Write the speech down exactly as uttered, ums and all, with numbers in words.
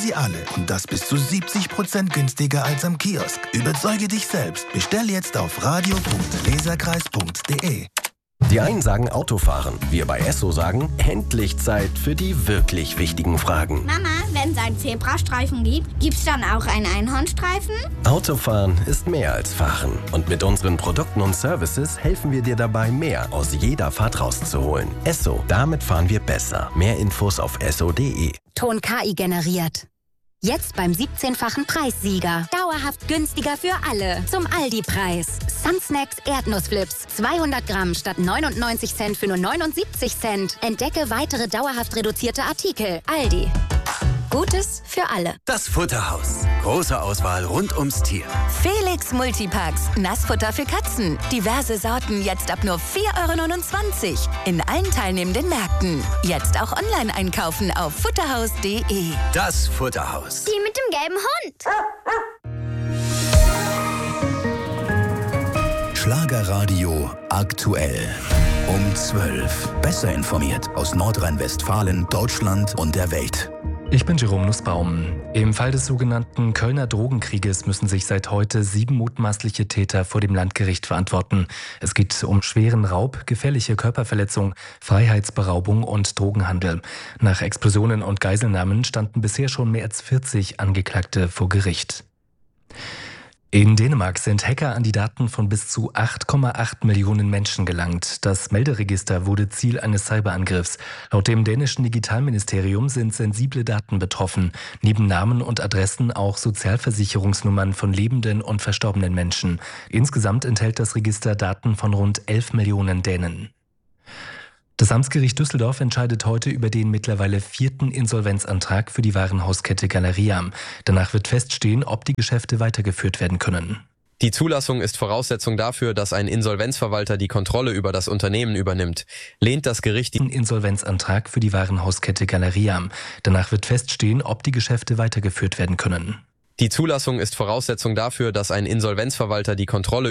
sie alle und das bis zu siebzig Prozent günstiger als am Kiosk. Überzeuge dich selbst. Bestell jetzt auf radio punkt leserkreis punkt de. Die einen sagen Autofahren, wir bei Esso sagen, endlich Zeit für die wirklich wichtigen Fragen. Mama, wenn es einen Zebrastreifen gibt, gibt's dann auch einen Einhornstreifen? Autofahren ist mehr als Fahren. Und mit unseren Produkten und Services helfen wir dir dabei, mehr aus jeder Fahrt rauszuholen. Esso, damit fahren wir besser. Mehr Infos auf esso punkt de. Ton K I generiert. Jetzt beim siebzehnfachen Preissieger. Dauerhaft günstiger für alle. Zum Aldi-Preis. Sunsnacks Erdnussflips. zweihundert Gramm statt neunundneunzig Cent für nur neunundsiebzig Cent. Entdecke weitere dauerhaft reduzierte Artikel. Aldi. Gutes für alle. Das Futterhaus. Große Auswahl rund ums Tier. Felix Multipacks. Nassfutter für Katzen. Diverse Sorten jetzt ab nur vier Euro neunundzwanzig. In allen teilnehmenden Märkten. Jetzt auch online einkaufen auf futterhaus punkt de. Das Futterhaus. Die mit dem gelben Hund. Schlagerradio aktuell. Um zwölf. Besser informiert aus Nordrhein-Westfalen, Deutschland und der Welt. Ich bin Jerome Nussbaum. Im Fall des sogenannten Kölner Drogenkrieges müssen sich seit heute sieben mutmaßliche Täter vor dem Landgericht verantworten. Es geht um schweren Raub, gefährliche Körperverletzung, Freiheitsberaubung und Drogenhandel. Nach Explosionen und Geiselnahmen standen bisher schon mehr als vierzig Angeklagte vor Gericht. In Dänemark sind Hacker an die Daten von bis zu acht Komma acht Millionen Menschen gelangt. Das Melderegister wurde Ziel eines Cyberangriffs. Laut dem dänischen Digitalministerium sind sensible Daten betroffen. Neben Namen und Adressen auch Sozialversicherungsnummern von lebenden und verstorbenen Menschen. Insgesamt enthält das Register Daten von rund elf Millionen Dänen. Das Amtsgericht Düsseldorf entscheidet heute über den mittlerweile vierten Insolvenzantrag für die Warenhauskette Galeria. Danach wird feststehen, ob die Geschäfte weitergeführt werden können. Die Zulassung ist Voraussetzung dafür, dass ein Insolvenzverwalter die Kontrolle über das Unternehmen übernimmt. Lehnt das Gericht den Insolvenzantrag für die Warenhauskette Galeria. Danach wird feststehen, ob die Geschäfte weitergeführt werden können. Die Zulassung ist Voraussetzung dafür, dass ein Insolvenzverwalter die Kontrolle